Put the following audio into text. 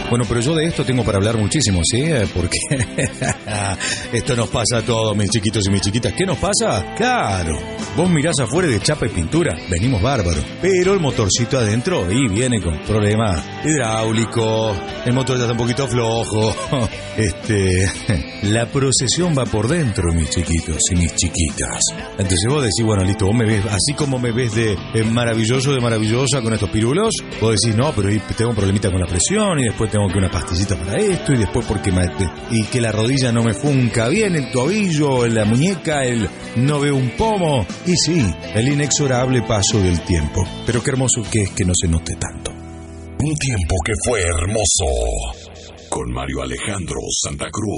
Bueno, pero yo de esto tengo para hablar muchísimo, ¿sí? Porque esto nos pasa a todos, mis chiquitos y mis chiquitas. ¿Qué nos pasa? Claro, vos mirás afuera de chapa y pintura, venimos bárbaros. Pero el motorcito adentro, ahí viene con problemas hidráulicos, el motor ya está un poquito flojo. La procesión va por dentro, mis chiquitos y mis chiquitas. Entonces vos decís, bueno, listo, vos me ves, así como me ves de maravilloso, de maravillosa con estos pirulos, vos decís, no, pero tengo un problemita con la presión y después tengo que una pastillita para esto y después porque y que la rodilla no me funca bien, el tobillo, la muñeca, no veo un pomo. Y sí, el inexorable paso del tiempo. Pero qué hermoso que es que no se note tanto. Un tiempo que fue hermoso. Con Mario Alejandro Santa Cruz.